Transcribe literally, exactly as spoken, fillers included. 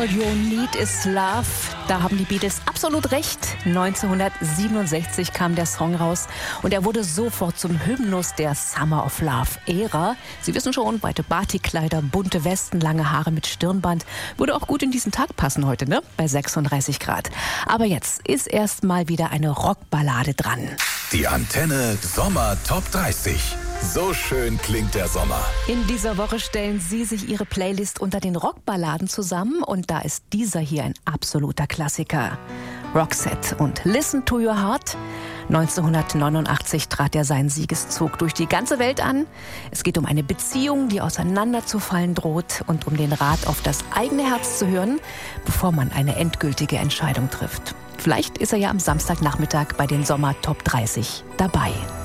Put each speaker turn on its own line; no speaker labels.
All You Need Is Love. Da haben die Beatles absolut recht. neunzehnhundertsiebenundsechzig kam der Song raus und er wurde sofort zum Hymnus der Summer of Love-Ära. Sie wissen schon, weite Batikkleider, bunte Westen, lange Haare mit Stirnband. Würde auch gut in diesen Tag passen heute, ne? Bei sechsunddreißig Grad. Aber jetzt ist erst mal wieder eine Rockballade dran.
Die Antenne Sommer Top dreißig. So schön klingt der Sommer.
In dieser Woche stellen Sie sich Ihre Playlist unter den Rockballaden zusammen und da ist dieser hier ein absoluter Klassiker. Roxette und Listen to Your Heart. neunzehnhundertneunundachtzig trat er seinen Siegeszug durch die ganze Welt an. Es geht um eine Beziehung, die auseinanderzufallen droht und um den Rat auf das eigene Herz zu hören, bevor man eine endgültige Entscheidung trifft. Vielleicht ist er ja am Samstagnachmittag bei den Sommer Top dreißig dabei.